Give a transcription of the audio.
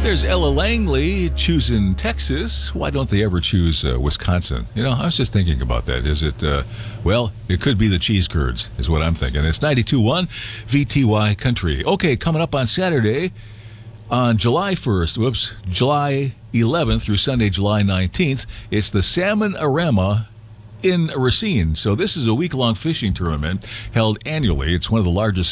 There's Ella Langley choosing Texas. Why don't they ever choose Wisconsin? I was just thinking about that. Is it, it could be the cheese curds, is what I'm thinking. It's 92.1 VTY Country. Okay, coming up on Saturday, on July 11th through Sunday, July 19th, it's the Salmon-A-Rama in Racine. So this is a week-long fishing tournament held annually. It's one of the largest